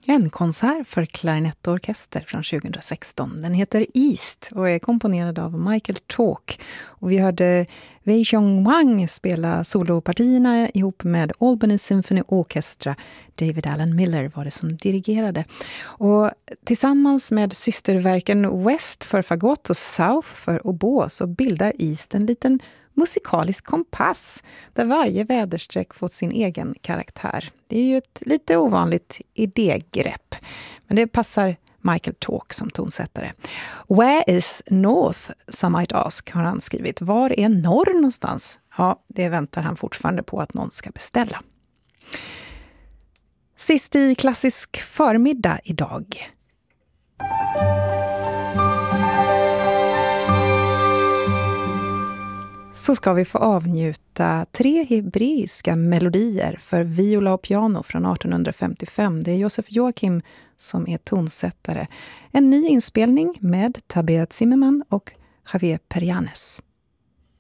En konsert för klarinettorkester från 2016. Den heter East och är komponerad av Michael Talk. Och vi hörde Wei Xiong Wang spela solopartierna ihop med Albany Symphony Orchestra. David Allen Miller var det som dirigerade. Och tillsammans med systerverken West för fagott och South för oboe så bildar East en liten musikalisk kompass där varje väderstreck fått sin egen karaktär. Det är ju ett lite ovanligt idégrepp, men det passar Michael Talk som tonsättare. Where is North, some might ask, har han skrivit. Var är norr någonstans? Ja, det väntar han fortfarande på att någon ska beställa. Sist i klassisk förmiddag idag. Så ska vi få avnjuta 3 hebreiska melodier för viola och piano från 1855. Det är Josef Joachim som är tonsättare. En ny inspelning med Tabea Zimmerman och Javier Perianes.